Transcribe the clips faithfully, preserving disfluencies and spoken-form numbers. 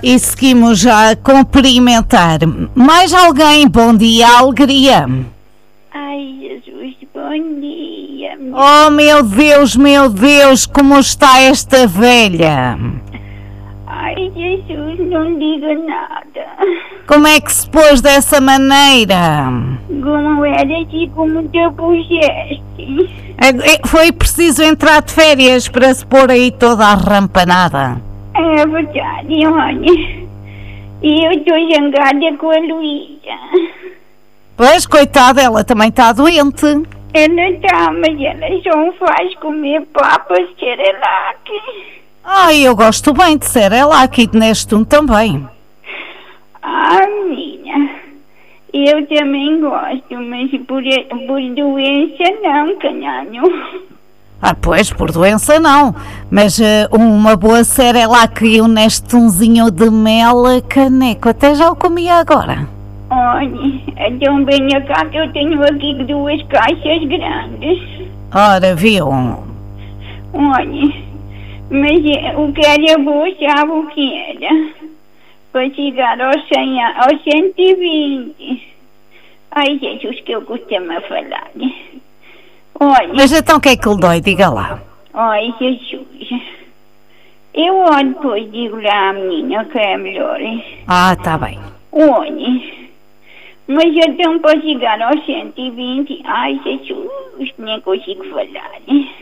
e seguimos já a cumprimentar. Mais alguém? Bom dia, alegria. Ai, Jesus, bom dia. Meu... Oh, meu Deus, meu Deus, como está esta velha? Ai, Jesus, não diga nada. Como é que se pôs dessa maneira? Como era assim como te puseste? Foi preciso entrar de férias para se pôr aí toda arrampanada. É verdade, olha. E eu estou zangada com a Luísa. Pois, coitada, ela também está doente. Ela está, mas ela só faz comer papas Cerelac. Ai, eu gosto bem de Cerelac e de Nestum também. Ah, minha, eu também gosto, mas por, por doença não, canhanho. Ah, pois, por doença não, mas uh, uma boa Cerelac e um Nestumzinho de mel, caneco, até já o comi agora. Olha, então venha cá que eu tenho aqui duas caixas grandes. Ora, viu? Olha, mas o que era bom, sabe o que era? Para chegar aos, cem, aos cento e vinte. Ai, Jesus, que eu costumo falar. Olha. Mas então o que é que lhe dói? Diga lá. Ai, Jesus. Eu olho depois digo lá à menina que é melhor. Ah, tá bem. Olha, mas então para chegar aos cento e vinte, ai, Jesus, nem consigo falar.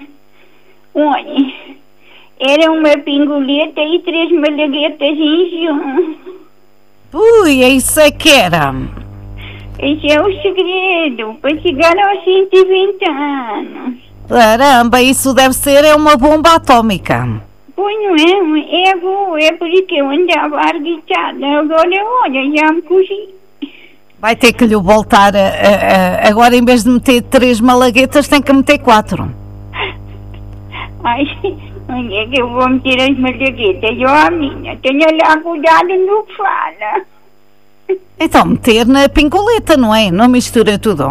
Olha, era uma pingoleta e três malaguetas em junho. Ui, isso é que era. Esse é o segredo, para chegar aos cento e vinte anos. Caramba, isso deve ser é uma bomba atómica. Pois não é, é bom, é por isso que eu andava arguitada. Agora, olha, já me cogi. Vai ter que lhe voltar, a, a, a, agora em vez de meter três malaguetas, tem que meter quatro. Ai, onde é que eu vou meter as malaguetas? Ó, minha, tenha lá cuidado no que fala. Então, meter na pingoleta, não é? Não mistura tudo.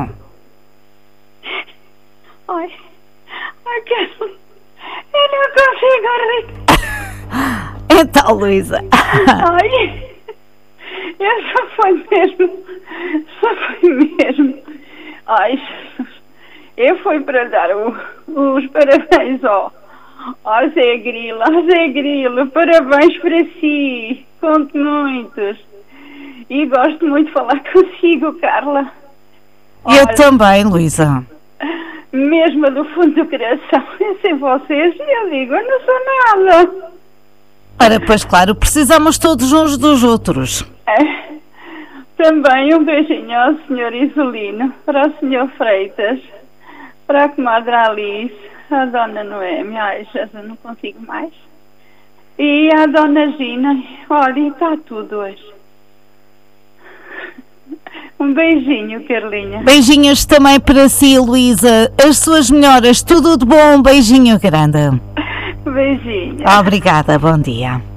Ai, ai, eu não consigo rir. Então, Luísa. Olha, eu só foi mesmo, só foi mesmo. Ai, eu fui para dar o, os parabéns ao, ao Zé Grilo, ao Zé Grilo, parabéns para si, conto muitos. E gosto muito de falar consigo, Carla. Olha, eu olha, também, Luísa. Mesmo do fundo do coração, sem vocês, eu digo, eu não sou nada. Ora, pois claro, precisamos todos uns dos outros. É. Também um beijinho ao senhor Isolino, para o senhor Freitas, para a comadre Alice, a dona Noémia, ai, já não consigo mais. E a dona Gina, olha, está tudo hoje. Um beijinho, Carlinha. Beijinhos também para si, Luísa. As suas melhoras, tudo de bom, um beijinho grande. Beijinho. Obrigada, bom dia.